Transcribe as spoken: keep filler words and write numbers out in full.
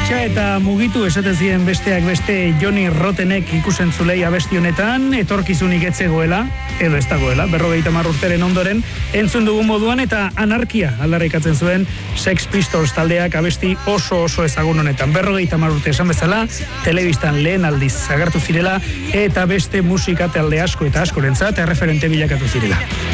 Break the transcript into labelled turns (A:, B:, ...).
A: martxa eta mugitu esaten ziren besteak beste Johnny Rottenek ikusentzulei abesti honetan, etorkizunik etzegoela, edo ez dagoela, berrogeita hamar urteren ondoren, entzun dugun moduan eta anarkia aldarrikatzen zuen Sex Pistols taldeak abesti oso oso ezagun honetan. Berrogeita hamar urte esan bezala, telebistan lehen aldiz agertu zirela eta beste musika talde asko eta askorentzat erreferente bilakatu zirela.